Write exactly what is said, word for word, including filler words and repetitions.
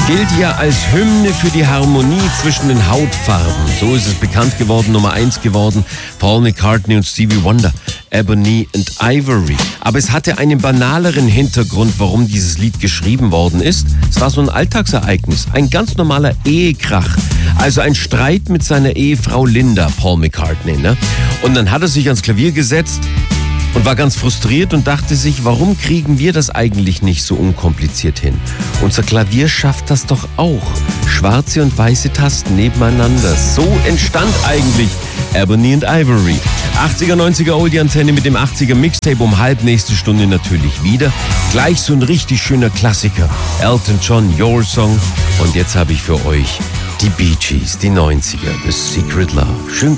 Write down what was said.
gilt ja als Hymne für die Harmonie zwischen den Hautfarben. So ist es bekannt geworden, Nummer eins geworden. Paul McCartney und Stevie Wonder, Ebony and Ivory. Aber es hatte einen banaleren Hintergrund, warum dieses Lied geschrieben worden ist. Es war so ein Alltagsereignis, ein ganz normaler Ehekrach. Also ein Streit mit seiner Ehefrau Linda, Paul McCartney. Ne? Und dann hat er sich ans Klavier gesetzt und war ganz frustriert und dachte sich, warum kriegen wir das eigentlich nicht so unkompliziert hin? Unser Klavier schafft das doch auch. Schwarze und weiße Tasten nebeneinander. So entstand eigentlich Ebony and Ivory. achtziger, neunziger Oldie-Antenne mit dem achtziger Mixtape um halb, nächste Stunde natürlich wieder. Gleich so ein richtig schöner Klassiker. Elton John, Your Song. Und jetzt habe ich für euch die Bee Gees, die neunziger, The Secret Love. Schön